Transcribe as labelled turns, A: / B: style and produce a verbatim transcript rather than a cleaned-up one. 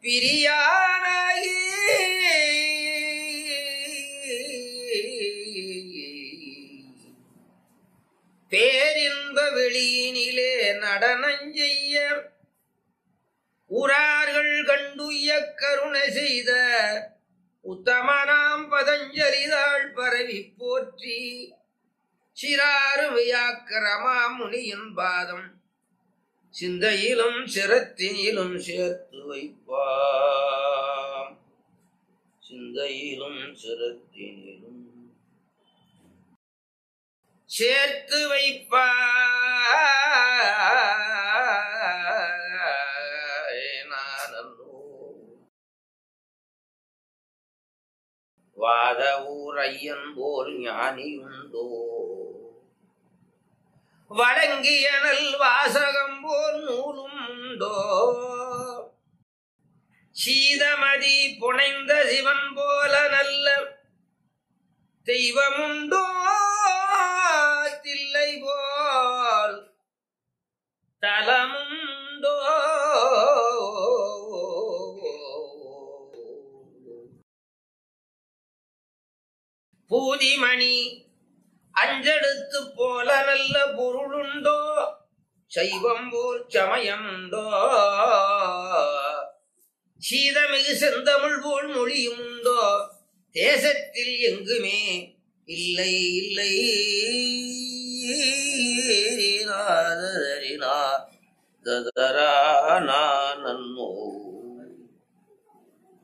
A: பிரியானாகி பேரின்ப வெளியினிலே நடனஞ்செய்ய உரார்கள் கண்டுய கருணை செய்த உத்தமனாம் பதஞ்சலிதாள் பரவி போற்றி சிறாருமையாக்கிரமா முனியின் பாதம் சிந்தையிலும் சிரத்தினிலும் சேர்த்து வைப்பாம். சிந்தையிலும் சிரத்தினிலும் சேர்த்து வைப்பா வாத ஊர் ஐயன் போல் ஞானியுண்டோ வழங்கியனல் வாசகம் போல் நூலும் உண்டோ சீதமதி புனைந்த சிவன் போல நல்ல தெய்வமுண்டோ தில்லை போல் தலமுண்டோ பூதிமணி அஞ்செடுத்து போல நல்ல பொருளுண்டோ சைவம் போல் சமயமுண்டோ சீதமிகு செந்தமிழ் போல் மொழியும் உண்டோ தேசத்தில் எங்குமே இல்லை இல்லை நன்னோ